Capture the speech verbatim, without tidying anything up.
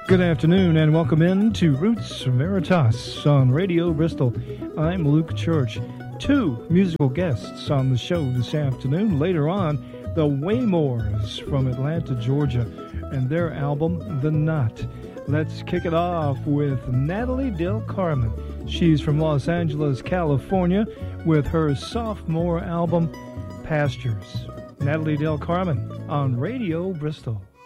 Good afternoon and welcome in to Roots Veritas on Radio Bristol. I'm Luke Church. Two musical guests on the show this afternoon. Later on, the Waymores from Atlanta, Georgia, and their album, The Knot. Let's kick it off with Natalie Del Carmen. She's from Los Angeles, California, with her sophomore album, Pastures. Natalie Del Carmen on Radio Bristol.